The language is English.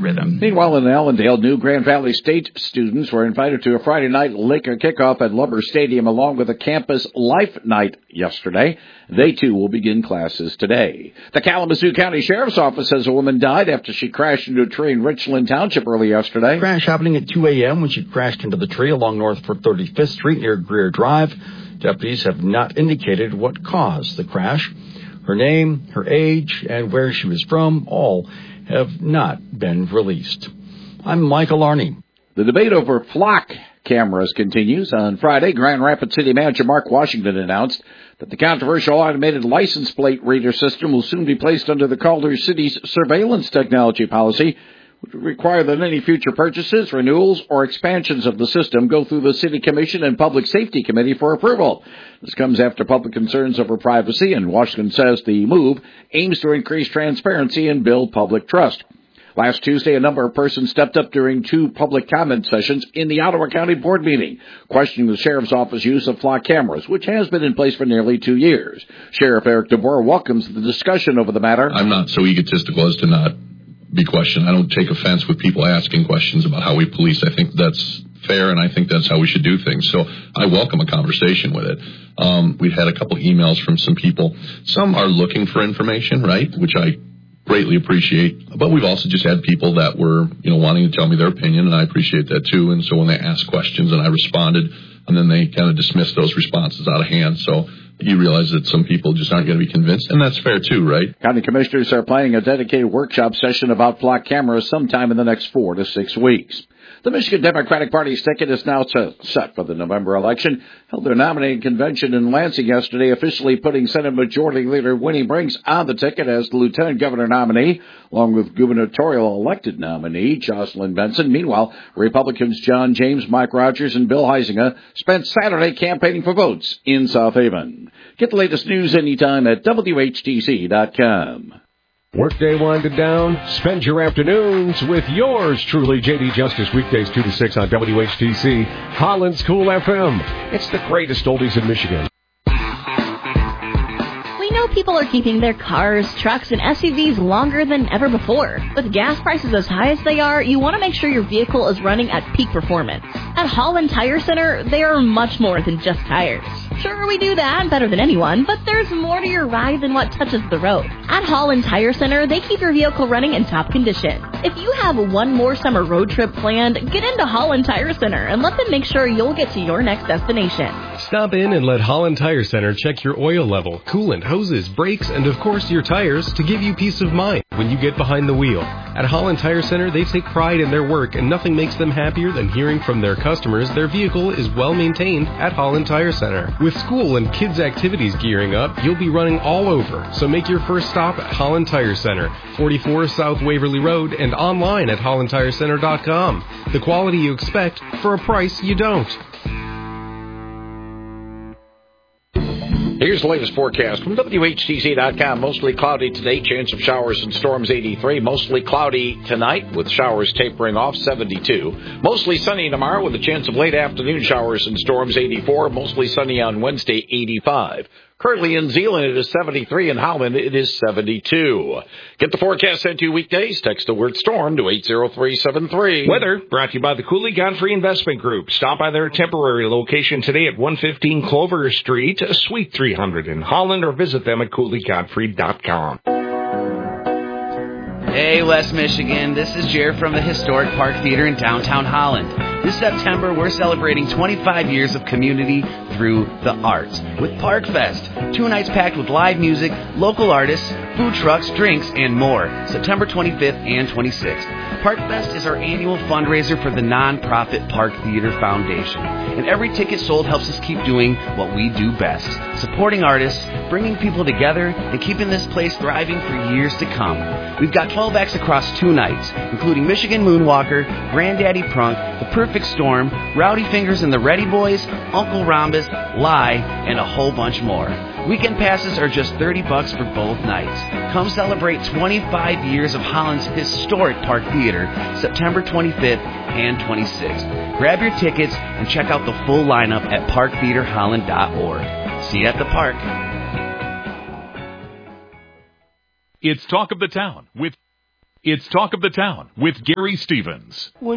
rhythm. Meanwhile, in Allendale, new Grand Valley State students were invited to a Friday night Laker kickoff at Lumber Stadium along with a campus life night yesterday. They, too, will begin classes today. The Kalamazoo County Sheriff's Office says a woman died after she crashed into a tree in Richland Township early yesterday. Crash happening at 2 a.m. when she crashed into the tree along North 35th Street near Greer Drive. Deputies have not indicated what caused the crash. Her name, her age, and where she was from all have not been released. I'm Michael Arney. The debate over flock cameras continues. On Friday, Grand Rapids City Manager Mark Washington announced that the controversial automated license plate reader system will soon be placed under the Calder City's surveillance technology policy, which would require that any future purchases, renewals, or expansions of the system go through the City Commission and Public Safety Committee for approval. This comes after public concerns over privacy, and Washington says the move aims to increase transparency and build public trust. Last Tuesday, a number of persons stepped up during two public comment sessions in the Ottawa County Board meeting, questioning the Sheriff's Office use of flock cameras, which has been in place for nearly 2 years. Sheriff Eric DeBoer welcomes the discussion over the matter. I'm not so egotistical as to not be questioned. I don't take offense with people asking questions about how we police. I think that's fair, and I think that's how we should do things. So I welcome a conversation with it. We've had a couple emails from some people. Some are looking for information, right, which I greatly appreciate. But we've also just had people that were, wanting to tell me their opinion, and I appreciate that too. And so when they asked questions and I responded, and then they kind of dismissed those responses out of hand. So you realize that some people just aren't going to be convinced, and that's fair too, right? County commissioners are planning a dedicated workshop session about flock cameras sometime in the next 4 to 6 weeks. The Michigan Democratic Party's ticket is now set for the November election. Held their nominating convention in Lansing yesterday, officially putting Senate Majority Leader Winnie Briggs on the ticket as the Lieutenant Governor nominee, along with gubernatorial elected nominee Jocelyn Benson. Meanwhile, Republicans John James, Mike Rogers, and Bill Heisinger spent Saturday campaigning for votes in South Haven. Get the latest news anytime at WHTC.com. Workday winding down. Spend your afternoons with yours truly, J.D. Justice, weekdays 2 to 6 on WHTC, Holland's Cool FM. It's the greatest oldies in Michigan. We know people are keeping their cars, trucks, and SUVs longer than ever before. With gas prices as high as they are, you want to make sure your vehicle is running at peak performance. At Holland Tire Center, they are much more than just tires. Sure, we do that better than anyone, but there's more to your ride than what touches the road. At Holland Tire Center, they keep your vehicle running in top condition. If you have one more summer road trip planned, get into Holland Tire Center and let them make sure you'll get to your next destination. Stop in and let Holland Tire Center check your oil level, coolant, hoses, brakes, and of course your tires to give you peace of mind when you get behind the wheel. At Holland Tire Center, they take pride in their work, and nothing makes them happier than hearing from their customers their vehicle is well maintained at Holland Tire Center. With school and kids' activities gearing up, you'll be running all over. So make your first stop at Holland Tire Center, 44 South Waverly Road, and online at hollandtirecenter.com. The quality you expect for a price you don't. Here's the latest forecast from WHTC.com. Mostly cloudy today, chance of showers and storms 83. Mostly cloudy tonight with showers tapering off 72. Mostly sunny tomorrow with a chance of late afternoon showers and storms 84. Mostly sunny on Wednesday 85. Currently in Zeeland, it is 73. In Holland, it is 72. Get the forecast sent to you weekdays. Text the word storm to 80373. Weather brought to you by the Cooley Godfrey Investment Group. Stop by their temporary location today at 115 Clover Street, Suite 300 in Holland, or visit them at CooleyGodfrey.com. Hey, West Michigan. This is Jared from the Historic Park Theater in downtown Holland. This September, we're celebrating 25 years of community through the arts with Park Fest. 2 nights packed with live music, local artists, food trucks, drinks, and more. September 25th and 26th. Park Fest is our annual fundraiser for the nonprofit Park Theater Foundation. And every ticket sold helps us keep doing what we do best. Supporting artists, bringing people together, and keeping this place thriving for years to come. We've got 12 acts across 2 nights, including Michigan Moonwalker, Granddaddy Prunk, The Perfect Storm, Rowdy Fingers and the Ready Boys, Uncle Rhombus, Lie, and a whole bunch more. Weekend passes are just $30 for both nights. Come celebrate 25 years of Holland's historic Park Theater, September 25th and 26th. Grab your tickets and check out the full lineup at parktheaterholland.org. See you at the park. It's Talk of the Town with It's Talk of the Town with Gary Stevens.